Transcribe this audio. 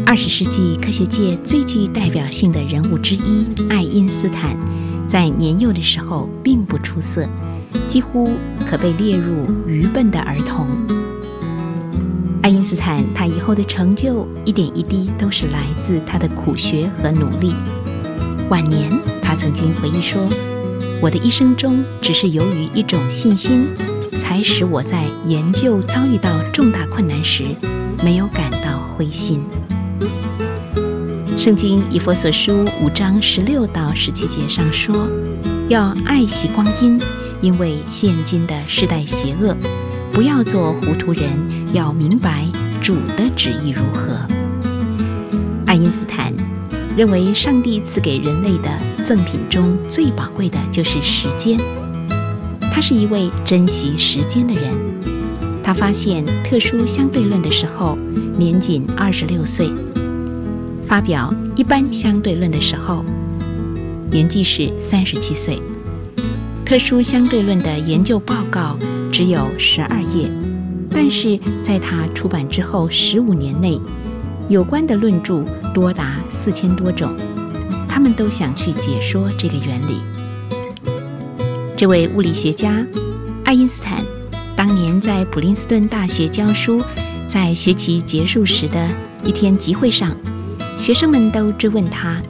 20世纪科学界最具代表性的人物之一爱因斯坦，在年幼的时候并不出色，几乎可被列入愚笨的儿童。爱因斯坦他以后的成就一点一滴都是来自他的苦学和努力。晚年他曾经回忆说，我的一生中只是由于一种信心，才使我在研究遭遇到重大困难时没有感到灰心。圣经以弗所书5章16到17节上说，要爱惜光阴，因为现今的世代邪恶，不要做糊涂人，要明白主的旨意如何。爱因斯坦认为上帝赐给人类的赠品中最宝贵的就是时间，他是一位珍惜时间的人。他发现特殊相对论的时候年仅26岁，发表一般相对论的时候年纪是37岁。特殊相对论的研究报告只有12页，但是在他出版之后15年内，有关的论著多达4000多种，他们都想去解说这个原理。这位物理学家爱因斯坦当年在普林斯顿大学教书，在学期结束时的一天集会上，学生们都追问他